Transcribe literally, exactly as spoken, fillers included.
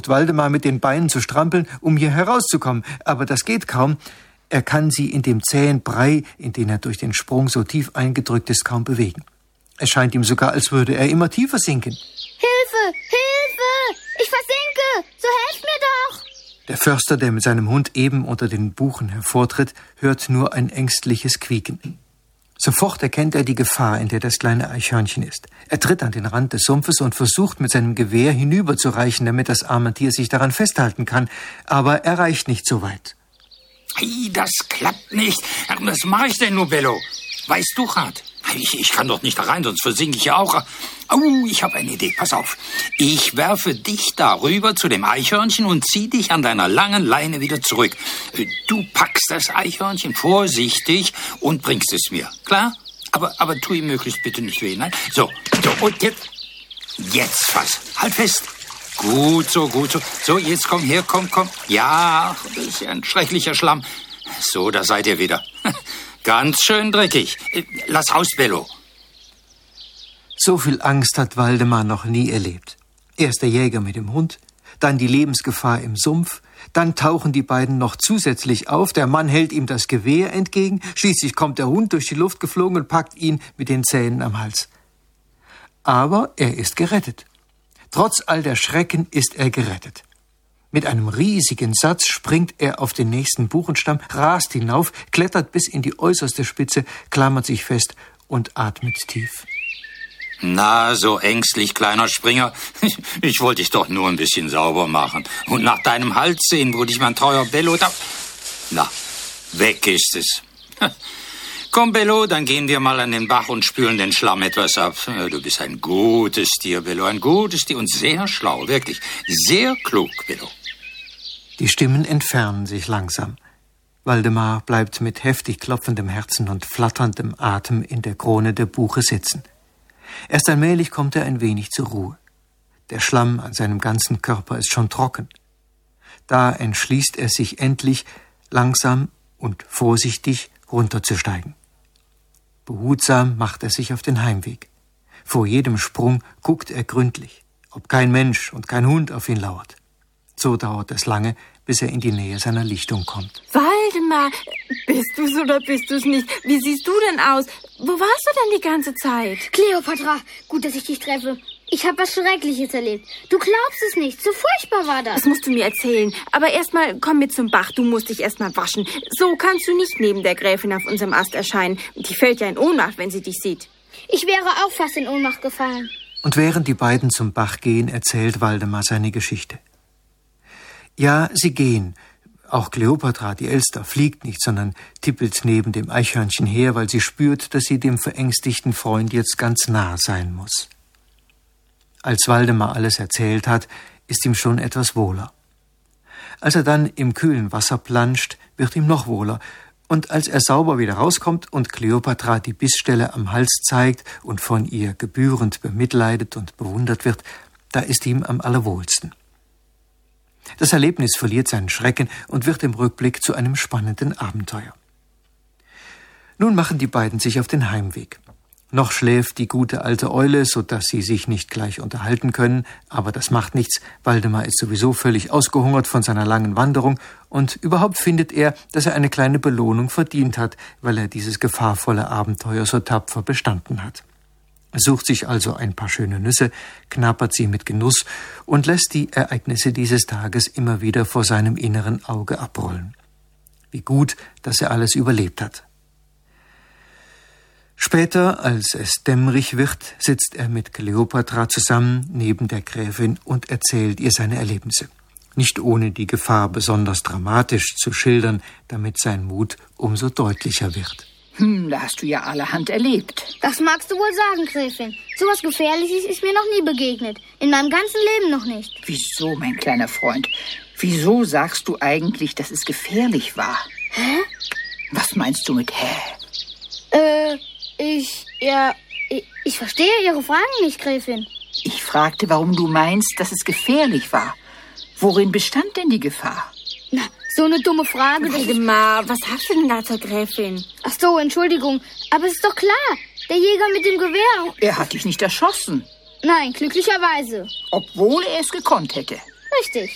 versucht Waldemar mit den Beinen zu strampeln, um hier herauszukommen. Aber das geht kaum. Er kann sie in dem zähen Brei, in den er durch den Sprung so tief eingedrückt ist, kaum bewegen. Es scheint ihm sogar, als würde er immer tiefer sinken. Hilfe! Hilfe! Ich versinke! So helft mir doch! Der Förster, der mit seinem Hund eben unter den Buchen hervortritt, hört nur ein ängstliches Quieken. Sofort erkennt er die Gefahr, in der das kleine Eichhörnchen ist. Er tritt an den Rand des Sumpfes und versucht mit seinem Gewehr hinüberzureichen, damit das arme Tier sich daran festhalten kann. Aber er reicht nicht so weit. Hey, das klappt nicht. Was mache ich denn nur, Bello? Weißt du, Rat? Ich, ich kann doch nicht da rein, sonst versinke ich ja auch. Oh, ich habe eine Idee. Pass auf. Ich werfe dich darüber zu dem Eichhörnchen und zieh dich an deiner langen Leine wieder zurück. Du packst das Eichhörnchen vorsichtig und bringst es mir. Klar? Aber, aber tu ihm möglichst bitte nicht weh, nein? So, so, und jetzt, jetzt fass. Halt fest. Gut so, gut so. So, jetzt komm her, komm, komm. Ja, das ist ja ein schrecklicher Schlamm. So, da seid ihr wieder. Ganz schön dreckig. Lass raus, Bello. So viel Angst hat Waldemar noch nie erlebt. Erst der Jäger mit dem Hund, dann die Lebensgefahr im Sumpf, dann tauchen die beiden noch zusätzlich auf, der Mann hält ihm das Gewehr entgegen, schließlich kommt der Hund durch die Luft geflogen und packt ihn mit den Zähnen am Hals. Aber er ist gerettet. Trotz all der Schrecken ist er gerettet. Mit einem riesigen Satz springt er auf den nächsten Buchenstamm, rast hinauf, klettert bis in die äußerste Spitze, klammert sich fest und atmet tief. Na, so ängstlich, kleiner Springer. Ich wollte dich doch nur ein bisschen sauber machen. Und nach deinem Hals sehen, wo dich mein treuer Bello da... Na, weg ist es. Komm, Bello, dann gehen wir mal an den Bach und spülen den Schlamm etwas ab. Du bist ein gutes Tier, Bello, ein gutes Tier und sehr schlau, wirklich. Sehr klug, Bello. Die Stimmen entfernen sich langsam. Waldemar bleibt mit heftig klopfendem Herzen und flatterndem Atem in der Krone der Buche sitzen. Erst allmählich kommt er ein wenig zur Ruhe. Der Schlamm an seinem ganzen Körper ist schon trocken. Da entschließt er sich endlich, langsam und vorsichtig runterzusteigen. Behutsam macht er sich auf den Heimweg. Vor jedem Sprung guckt er gründlich, ob kein Mensch und kein Hund auf ihn lauert. So dauert es lange, bis er in die Nähe seiner Lichtung kommt. Waldemar, bist du's oder bist du's nicht? Wie siehst du denn aus? Wo warst du denn die ganze Zeit? Kleopatra, gut, dass ich dich treffe. Ich habe was Schreckliches erlebt. Du glaubst es nicht, so furchtbar war das. Das musst du mir erzählen. Aber erstmal komm mit zum Bach, du musst dich erstmal waschen. So kannst du nicht neben der Gräfin auf unserem Ast erscheinen. Die fällt ja in Ohnmacht, wenn sie dich sieht. Ich wäre auch fast in Ohnmacht gefallen. Und während die beiden zum Bach gehen, erzählt Waldemar seine Geschichte. Ja, sie gehen. Auch Kleopatra, die Elster, fliegt nicht, sondern tippelt neben dem Eichhörnchen her, weil sie spürt, dass sie dem verängstigten Freund jetzt ganz nah sein muss. Als Waldemar alles erzählt hat, ist ihm schon etwas wohler. Als er dann im kühlen Wasser planscht, wird ihm noch wohler. Und als er sauber wieder rauskommt und Kleopatra die Bissstelle am Hals zeigt und von ihr gebührend bemitleidet und bewundert wird, da ist ihm am allerwohlsten. Das Erlebnis verliert seinen Schrecken und wird im Rückblick zu einem spannenden Abenteuer. Nun machen die beiden sich auf den Heimweg. Noch schläft die gute alte Eule, so dass sie sich nicht gleich unterhalten können, aber das macht nichts. Waldemar ist sowieso völlig ausgehungert von seiner langen Wanderung und überhaupt findet er, dass er eine kleine Belohnung verdient hat, weil er dieses gefahrvolle Abenteuer so tapfer bestanden hat. Er sucht sich also ein paar schöne Nüsse, knabbert sie mit Genuss und lässt die Ereignisse dieses Tages immer wieder vor seinem inneren Auge abrollen. Wie gut, dass er alles überlebt hat. Später, als es dämmerig wird, sitzt er mit Kleopatra zusammen neben der Gräfin und erzählt ihr seine Erlebnisse. Nicht ohne die Gefahr besonders dramatisch zu schildern, damit sein Mut umso deutlicher wird. Hm, da hast du ja allerhand erlebt. Das magst du wohl sagen, Gräfin. So was Gefährliches ist mir noch nie begegnet. In meinem ganzen Leben noch nicht. Wieso, mein kleiner Freund? Wieso sagst du eigentlich, dass es gefährlich war? Hä? Was meinst du mit hä? Äh, ich, ja, ich, ich verstehe Ihre Fragen nicht, Gräfin. Ich fragte, warum du meinst, dass es gefährlich war. Worin bestand denn die Gefahr? Na, so eine dumme Frage. Waldemar, was hast du denn da zur Gräfin? Ach so, Entschuldigung. Aber es ist doch klar. Der Jäger mit dem Gewehr. Er hat dich nicht erschossen. Nein, glücklicherweise. Obwohl er es gekonnt hätte. Richtig.